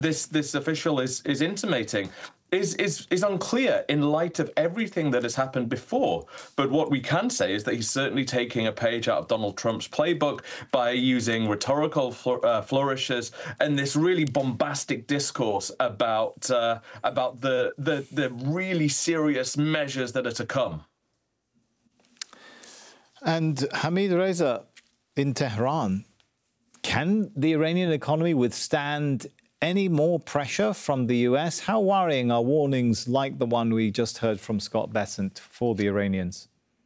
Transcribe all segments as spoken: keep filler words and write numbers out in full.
this this official is is intimating is is is unclear in light of everything that has happened before. But what we can say is that he's certainly taking a page out of Donald Trump's playbook by using rhetorical fl- uh, flourishes and this really bombastic discourse about uh, about the, the the really serious measures that are to come. And Hamid Reza, in Tehran, can the Iranian economy withstand any more pressure from the U S? How worrying are warnings like the one we just heard from Scott Bessent for the Iranians?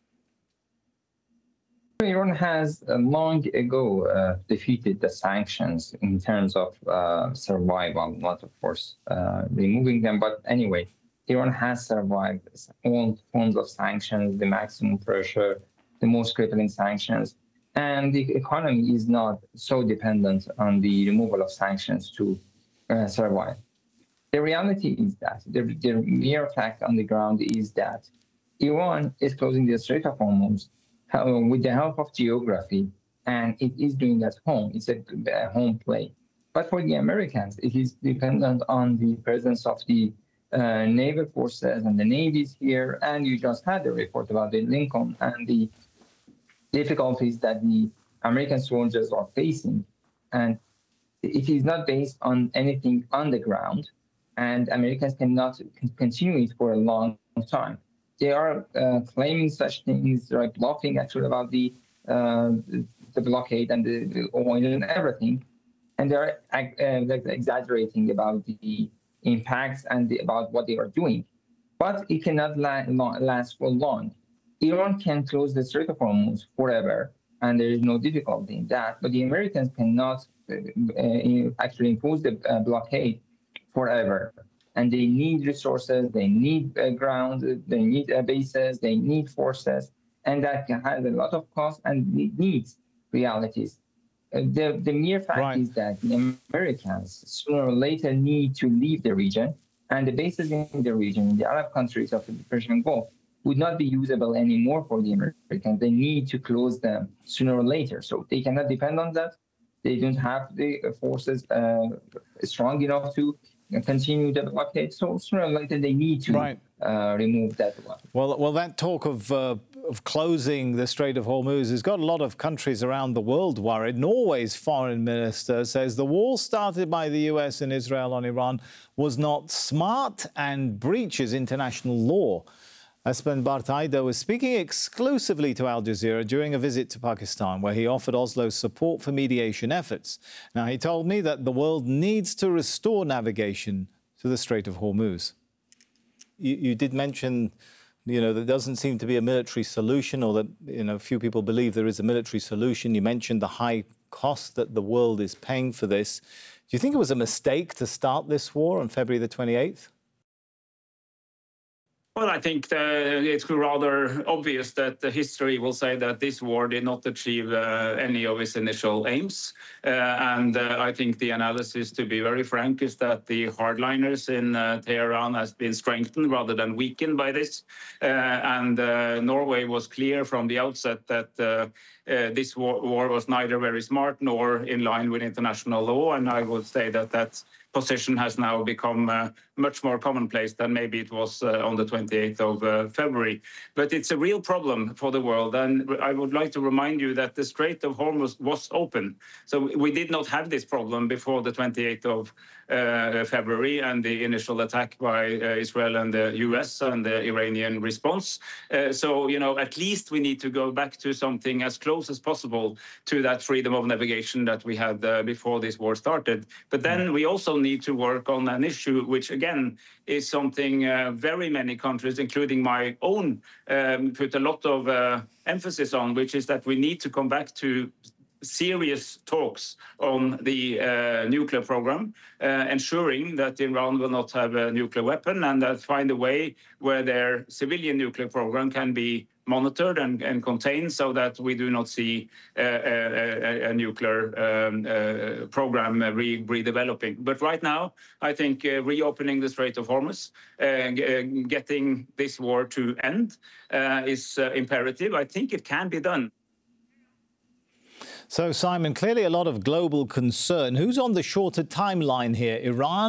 Iran has uh, long ago uh, defeated the sanctions in terms of uh, survival, not of course uh, removing them. But anyway, Iran has survived all forms of sanctions, the maximum pressure, the most crippling sanctions. And the economy is not so dependent on the removal of sanctions to uh, survive. The reality is that the, the mere fact on the ground is that Iran is closing the Strait of Hormuz uh, with the help of geography, and it is doing at home. It's a, a home play. But for the Americans, it is dependent on the presence of the uh, naval forces and the navies here. And you just had a report about the Lincoln and the difficulties that the American soldiers are facing. And it is not based on anything on the ground, and Americans cannot continue it for a long time. They are uh, claiming such things, like bluffing actually about the uh, the blockade and the, the oil and everything, and they are uh, exaggerating about the impacts and the, about what they are doing. But it cannot la last for long. Iran can close the Strait of Hormuz forever, and there is no difficulty in that. But the Americans cannot uh, uh, actually impose the uh, blockade forever. And they need resources, they need uh, ground, they need uh, bases, they need forces, and that has a lot of cost and needs realities. Uh, the, the mere fact right. is that the Americans sooner or later need to leave the region, and the bases in the region, in the Arab countries of the Persian Gulf, would not be usable anymore for the Americans. They need to close them sooner or later. So they cannot depend on that. They don't have the forces uh, strong enough to continue the blockade. So sooner or later they need to right. uh, remove that one. Well, well, that talk of, uh, of closing the Strait of Hormuz has got a lot of countries around the world worried. Norway's foreign minister says the war started by the U S and Israel on Iran was not smart and breaches international law. Espen Barth Eide was speaking exclusively to Al Jazeera during a visit to Pakistan, where he offered Oslo's support for mediation efforts. Now, he told me that the world needs to restore navigation to the Strait of Hormuz. You, you did mention, you know, there doesn't seem to be a military solution, or that, you know, few people believe there is a military solution. You mentioned the high cost that the world is paying for this. Do you think it was a mistake to start this war on February the twenty-eighth? Well, I think the, it's rather obvious that the history will say that this war did not achieve uh, any of its initial aims. Uh, and uh, I think the analysis, to be very frank, is that the hardliners in uh, Tehran has been strengthened rather than weakened by this. Uh, and uh, Norway was clear from the outset that uh, uh, this war, war was neither very smart nor in line with international law. And I would say that that position has now become uh, much more commonplace than maybe it was uh, on the twenty-eighth of uh, February. But it's a real problem for the world. And I would like to remind you that the Strait of Hormuz was open. So we did not have this problem before the twenty-eighth of uh, February and the initial attack by uh, Israel and the U S and the Iranian response. Uh, so, you know, at least we need to go back to something as close as possible to that freedom of navigation that we had uh, before this war started. But then we also need to work on an issue which, again, is something uh, very many countries, including my own, um, put a lot of uh, emphasis on, which is that we need to come back to serious talks on the uh, nuclear program, uh, ensuring that Iran will not have a nuclear weapon, and that find a way where their civilian nuclear program can be monitored and, and contained, so that we do not see uh, a, a, a nuclear um, uh, program re redeveloping. But right now, I think uh, reopening the Strait of Hormuz, uh, getting this war to end uh, is uh, imperative. I think it can be done. So, Simon, clearly a lot of global concern. Who's on the shorter timeline here? Iran?